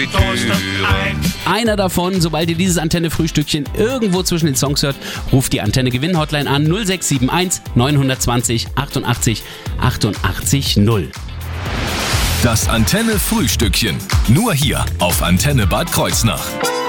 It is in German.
Konfitüre. Einer davon, sobald ihr dieses Antenne-Frühstückchen irgendwo zwischen den Songs hört, ruft die Antenne-Gewinn-Hotline an 0671 920 88 88 0. Das Antenne-Frühstückchen. Nur hier auf Antenne Bad Kreuznach.